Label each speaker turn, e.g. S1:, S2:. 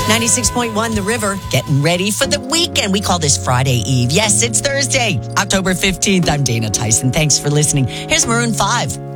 S1: 96.1 The River, getting ready for the weekend. We call this Friday Eve. Yes, it's Thursday, October 15th. I'm Dana Tyson. Thanks for listening. Here's Maroon 5.